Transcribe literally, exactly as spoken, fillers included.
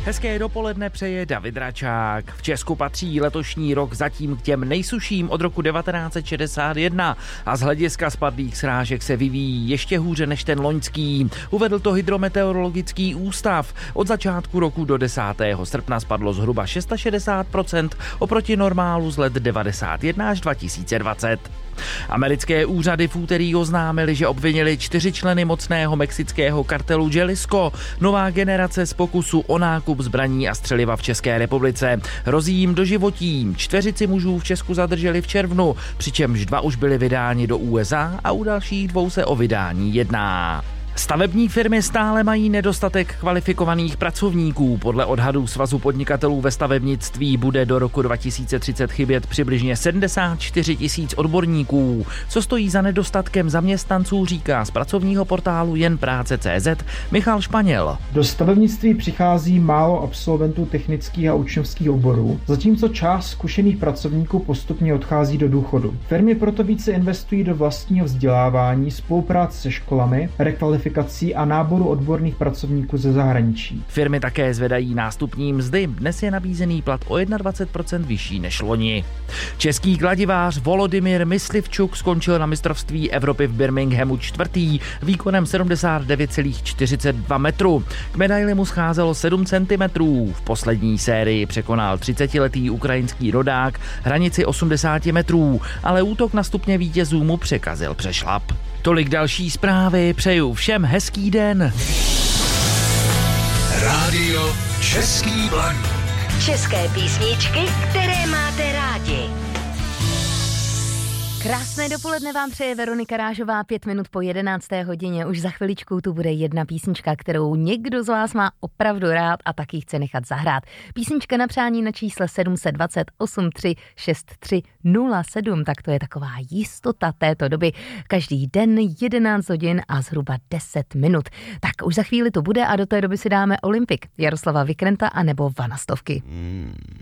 Hezké dopoledne přeje David Račák. V Česku patří letošní rok zatím k těm nejsušším od roku devatenáct set šedesát jedna a z hlediska spadlých srážek se vyvíjí ještě hůře než ten loňský. Uvedl Hydrometeorologický ústav. Od začátku roku do desátého srpna spadlo zhruba šedesát šest procent oproti normálu z let devadesát jedna až dva tisíce dvacet. Americké úřady v úterý oznámily, že obvinili čtyři členy mocného mexického kartelu Jalisco. Nová generace z pokusu o nákup zbraní a střeliva v České republice. Hrozí jim doživotí. Čtveřici mužů v Česku zadrželi v červnu, přičemž dva už byli vydáni do U S A a u dalších dvou se o vydání jedná. Stavební firmy stále mají nedostatek kvalifikovaných pracovníků. Podle odhadů Svazu podnikatelů ve stavebnictví bude do roku dva tisíce třicet chybět přibližně sedmdesát čtyři tisíc odborníků. Co stojí za nedostatkem zaměstnanců, říká z pracovního portálu jen práce tečka cé zet Michal Španěl. Do stavebnictví přichází málo absolventů technických a učňovských oborů, zatímco část zkušených pracovníků postupně odchází do důchodu. Firmy proto více investují do vlastního vzdělávání, spolupráce se školami, rekvalifikací a náboru odborných pracovníků ze zahraničí. Firmy také zvedají nástupní mzdy. Dnes je nabízený plat o dvacet jedna procent vyšší než loni. Český kladivář Volodymyr Myslivčuk skončil na mistrovství Evropy v Birminghamu čtvrtý výkonem sedmdesát devět celá čtyřicet dva metru. K medaili mu scházelo sedm centimetrů. V poslední sérii překonal třicetiletý ukrajinský rodák hranici osmdesát metrů, ale útok na stupně vítězů mu překazil přešlap. Tolik další zprávy, přeju všem hezký den. Rádio Český Blaník. České písničky, které máte rádi. Krásné dopoledne vám přeje Veronika Rážová, pět minut po jedenácté hodině. Už za chviličku tu bude jedna písnička, kterou někdo z vás má opravdu rád a taky chce nechat zahrát. Písnička na přání na čísle sedm set dvacet osm tři šest tři nula sedm, tak to je taková jistota této doby. Každý den jedenáct hodin a zhruba deset minut. Tak už za chvíli to bude a do té doby si dáme Olympik, Jaroslava Vikrenta a nebo Vanastovky. Hmm.